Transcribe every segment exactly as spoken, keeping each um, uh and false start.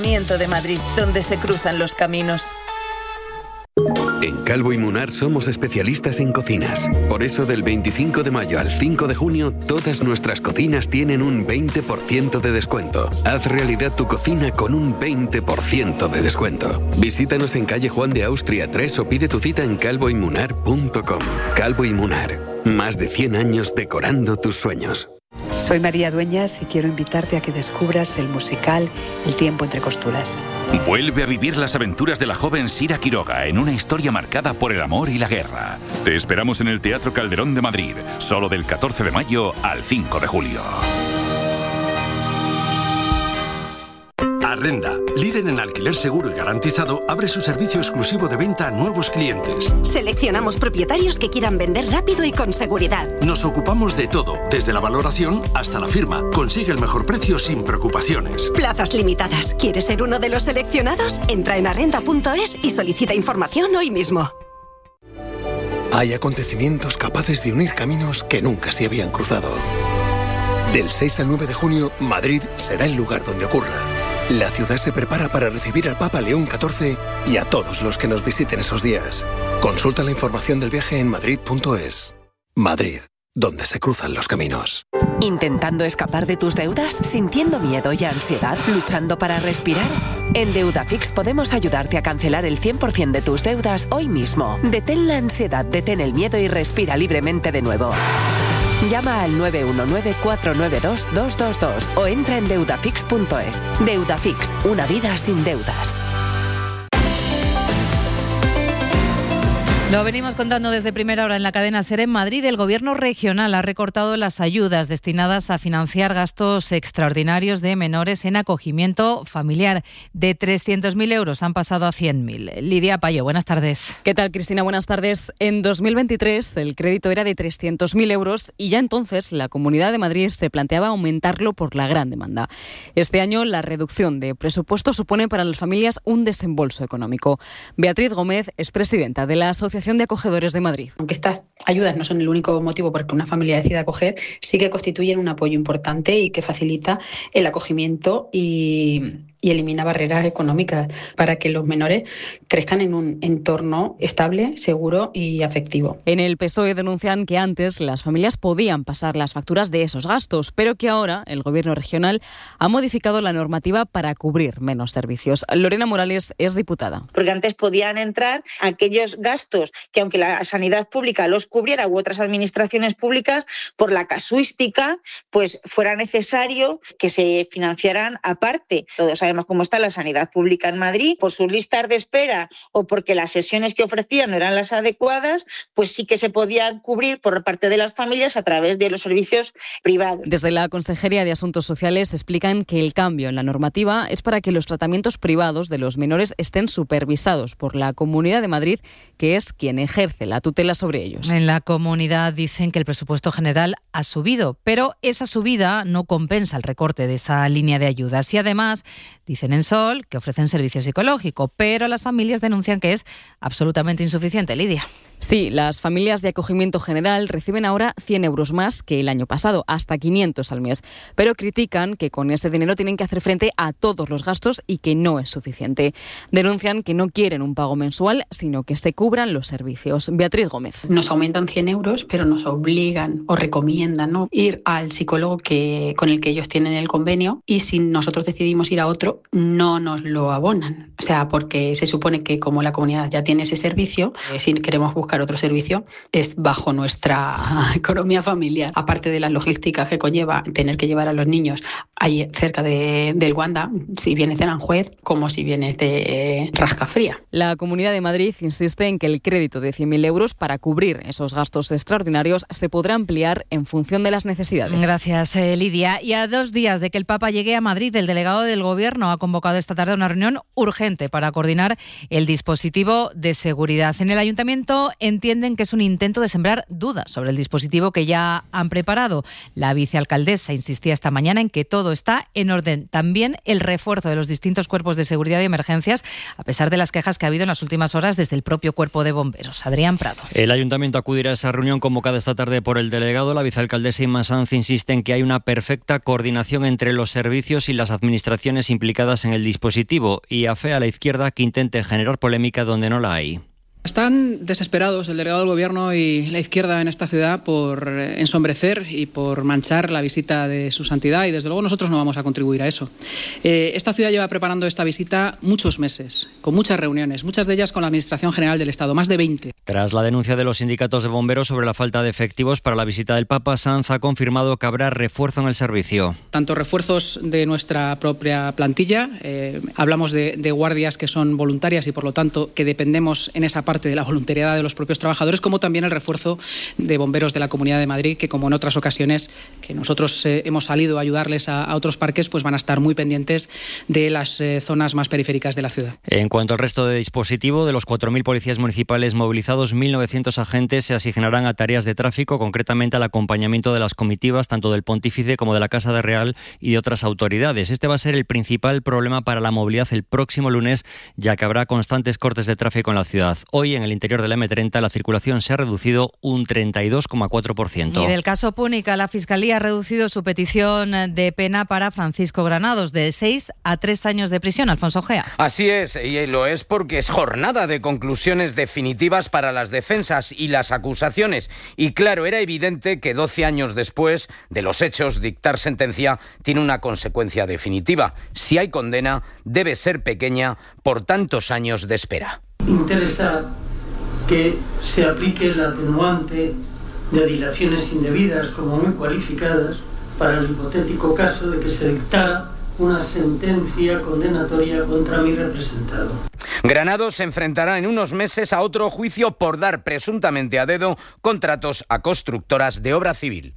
de Madrid, donde se cruzan los caminos. En Calvo y Munar somos especialistas en cocinas. Por eso del veinticinco de mayo al cinco de junio, todas nuestras cocinas tienen un veinte por ciento de descuento. Haz realidad tu cocina con un veinte por ciento de descuento. Visítanos en calle Juan de Austria tres o pide tu cita en calvo y munar punto com. Calvo y Munar, más de cien años decorando tus sueños. Soy María Dueñas y quiero invitarte a que descubras el musical El tiempo entre costuras. Vuelve a vivir las aventuras de la joven Sira Quiroga en una historia marcada por el amor y la guerra. Te esperamos en el Teatro Calderón de Madrid, solo del catorce de mayo al cinco de julio. Arrenda, líder en alquiler seguro y garantizado, abre su servicio exclusivo de venta a nuevos clientes. Seleccionamos propietarios que quieran vender rápido y con seguridad. Nos ocupamos de todo, desde la valoración hasta la firma. Consigue el mejor precio sin preocupaciones. Plazas limitadas. ¿Quieres ser uno de los seleccionados? Entra en arrenda punto es y solicita información hoy mismo. Hay acontecimientos capaces de unir caminos que nunca se habían cruzado. Del seis al nueve de junio, Madrid será el lugar donde ocurra. La ciudad se prepara para recibir al Papa León catorce y a todos los que nos visiten esos días. Consulta la información del viaje en madrid punto es. Madrid, donde se cruzan los caminos. ¿Intentando escapar de tus deudas? ¿Sintiendo miedo y ansiedad? ¿Luchando para respirar? En Deudafix podemos ayudarte a cancelar el cien por ciento de tus deudas hoy mismo. Detén la ansiedad, detén el miedo y respira libremente de nuevo. Llama al nueve uno nueve, cuatro nueve dos, dos dos dos o entra en deudafix punto es. Deudafix, una vida sin deudas. Lo venimos contando desde primera hora en la cadena SER. En Madrid, el Gobierno regional ha recortado las ayudas destinadas a financiar gastos extraordinarios de menores en acogimiento familiar. De trescientos mil euros han pasado a cien mil. Lidia Payo, buenas tardes. ¿Qué tal, Cristina? Buenas tardes. En dos mil veintitrés el crédito era de trescientos mil euros y ya entonces la Comunidad de Madrid se planteaba aumentarlo por la gran demanda. Este año la reducción de presupuesto supone para las familias un desembolso económico. Beatriz Gómez es presidenta de la Asociación de Acogedores de Madrid. Aunque estas ayudas no son el único motivo por el que una familia decida acoger, sí que constituyen un apoyo importante y que facilita el acogimiento y, y elimina barreras económicas para que los menores crezcan en un entorno estable, seguro y afectivo. En el P S O E denuncian que antes las familias podían pasar las facturas de esos gastos, pero que ahora el Gobierno regional ha modificado la normativa para cubrir menos servicios. Lorena Morales es diputada. Porque antes podían entrar aquellos gastos que, aunque la sanidad pública los cubriera u otras administraciones públicas, por la casuística, pues fuera necesario que se financiaran aparte. Todos sabemos cómo está la sanidad pública en Madrid, por sus listas de espera o porque las sesiones que ofrecían no eran las adecuadas, pues sí que se podían cubrir por parte de las familias a través de los servicios privados. Desde la Consejería de Asuntos Sociales explican que el cambio en la normativa es para que los tratamientos privados de los menores estén supervisados por la Comunidad de Madrid, que es quien ejerce la tutela sobre ellos. En la comunidad dicen que el presupuesto general ha subido, pero esa subida no compensa el recorte de esa línea de ayudas. Y además, dicen en Sol que ofrecen servicio psicológico, pero las familias denuncian que es absolutamente insuficiente. Lidia. Sí, las familias de acogimiento general reciben ahora cien euros más que el año pasado, hasta quinientos al mes, pero critican que con ese dinero tienen que hacer frente a todos los gastos y que no es suficiente. Denuncian que no quieren un pago mensual, sino que se cubran los servicios. Beatriz Gómez. Nos aumentan cien euros, pero nos obligan o recomiendan, ¿no?, ir al psicólogo que, con el que ellos tienen el convenio, y si nosotros decidimos ir a otro, no nos lo abonan. O sea, porque se supone que como la comunidad ya tiene ese servicio, eh, si queremos buscar otro servicio, es bajo nuestra economía familiar. Aparte de las logísticas que conlleva tener que llevar a los niños ahí cerca de, del Wanda, si vienes de Aranjuez como si vienes de eh, Rascafría. La Comunidad de Madrid insiste en que el crédito de cien mil euros para cubrir esos gastos extraordinarios se podrá ampliar en función de las necesidades. Gracias, eh, Lidia. Y a dos días de que el Papa llegue a Madrid, el delegado del Gobierno ha convocado esta tarde una reunión urgente para coordinar el dispositivo de seguridad. En el Ayuntamiento entienden que es un intento de sembrar dudas sobre el dispositivo que ya han preparado. La vicealcaldesa insistía esta mañana en que todo está en orden. También el refuerzo de los distintos cuerpos de seguridad y emergencias, a pesar de las quejas que ha habido en las últimas horas desde el propio cuerpo de bomberos. Adrián Prado. El ayuntamiento acudirá a esa reunión convocada esta tarde por el delegado. La vicealcaldesa Inma Sanz insiste en que hay una perfecta coordinación entre los servicios y las administraciones implicadas en el dispositivo y afea a la izquierda que intente generar polémica donde no la hay. Están desesperados el delegado del Gobierno y la izquierda en esta ciudad por ensombrecer y por manchar la visita de su santidad, y desde luego nosotros no vamos a contribuir a eso. Eh, esta ciudad lleva preparando esta visita muchos meses, con muchas reuniones, muchas de ellas con la Administración General del Estado, más de veinte. Tras la denuncia de los sindicatos de bomberos sobre la falta de efectivos para la visita del Papa, Sanz ha confirmado que habrá refuerzo en el servicio. Tanto refuerzos de nuestra propia plantilla, eh, hablamos de, de guardias que son voluntarias y por lo tanto que dependemos en esa parte parte de la voluntariedad de los propios trabajadores, como también el refuerzo de bomberos de la Comunidad de Madrid, que como en otras ocasiones que nosotros eh, hemos salido a ayudarles a, a otros parques, pues van a estar muy pendientes de las eh, zonas más periféricas de la ciudad. En cuanto al resto de dispositivo, de los cuatro mil policías municipales movilizados, mil novecientos agentes se asignarán a tareas de tráfico, concretamente al acompañamiento de las comitivas, tanto del Pontífice como de la Casa de Real y de otras autoridades. Este va a ser el principal problema para la movilidad el próximo lunes, ya que habrá constantes cortes de tráfico en la ciudad. Hoy, en el interior de la eme treinta, la circulación se ha reducido un treinta y dos coma cuatro por ciento. Y del caso Púnica, la Fiscalía ha reducido su petición de pena para Francisco Granados de seis a tres años de prisión. Alfonso Gea. Así es, y lo es porque es jornada de conclusiones definitivas para las defensas y las acusaciones. Y claro, era evidente que doce años después de los hechos, dictar sentencia tiene una consecuencia definitiva. Si hay condena, debe ser pequeña por tantos años de espera. Interesa que se aplique el atenuante de dilaciones indebidas como muy cualificadas para el hipotético caso de que se dictara una sentencia condenatoria contra mi representado. Granados se enfrentará en unos meses a otro juicio por dar presuntamente a dedo contratos a constructoras de obra civil.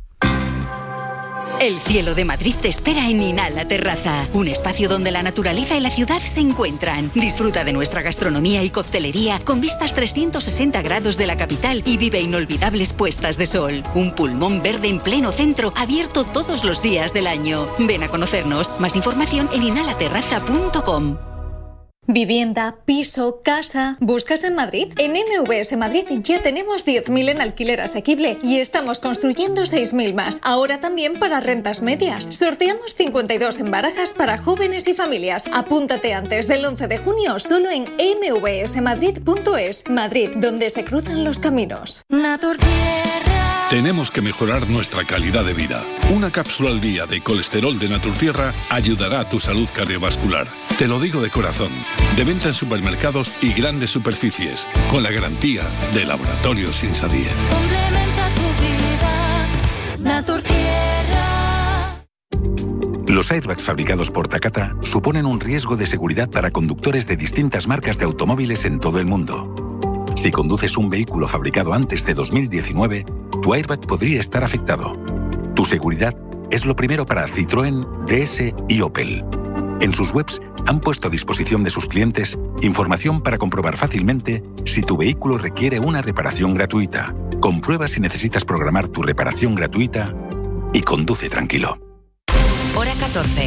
El cielo de Madrid te espera en Inala Terraza, un espacio donde la naturaleza y la ciudad se encuentran. Disfruta de nuestra gastronomía y coctelería con vistas trescientos sesenta grados de la capital y vive inolvidables puestas de sol. Un pulmón verde en pleno centro, abierto todos los días del año. Ven a conocernos. Más información en inalaterraza punto com. Vivienda, piso, casa. ¿Buscas en Madrid? En eme ve ese Madrid ya tenemos diez mil en alquiler asequible y estamos construyendo seis mil más. Ahora también para rentas medias. Sorteamos cincuenta y dos en barajas para jóvenes y familias. Apúntate antes del once de junio solo en eme ve ese madrid punto es. Madrid, donde se cruzan los caminos. Naturtierra. Tenemos que mejorar nuestra calidad de vida. Una cápsula al día de colesterol de Naturtierra ayudará a tu salud cardiovascular. Te lo digo de corazón. De venta en supermercados y grandes superficies, con la garantía de Laboratorios Insadie. Complementa tu vida. Naturtierra. Los airbags fabricados por Takata suponen un riesgo de seguridad para conductores de distintas marcas de automóviles en todo el mundo. Si conduces un vehículo fabricado antes de dos mil diecinueve, tu airbag podría estar afectado. Tu seguridad es lo primero para Citroën, D S y Opel. En sus webs han puesto a disposición de sus clientes información para comprobar fácilmente si tu vehículo requiere una reparación gratuita. Comprueba si necesitas programar tu reparación gratuita y conduce tranquilo. Hora catorce.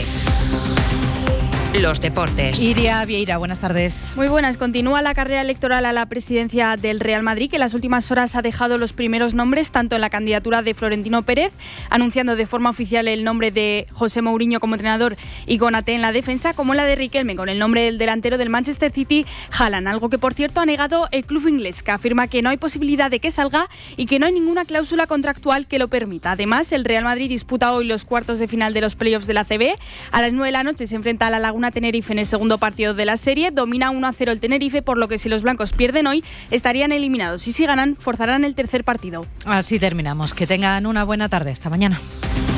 Los deportes. Iria Vieira, buenas tardes. Muy buenas. Continúa la carrera electoral a la presidencia del Real Madrid, que en las últimas horas ha dejado los primeros nombres, tanto en la candidatura de Florentino Pérez, anunciando de forma oficial el nombre de José Mourinho como entrenador y Konaté en la defensa, como en la de Riquelme, con el nombre del delantero del Manchester City, Haaland, algo que por cierto ha negado el club inglés, que afirma que no hay posibilidad de que salga y que no hay ninguna cláusula contractual que lo permita. Además, el Real Madrid disputa hoy los cuartos de final de los playoffs de la A C B. A las nueve de la noche se enfrenta a la Laguna Tenerife en el segundo partido de la serie. Domina uno a cero el Tenerife, por lo que si los blancos pierden hoy estarían eliminados, y si ganan forzarán el tercer partido. Así terminamos. Que tengan una buena tarde. Hasta mañana.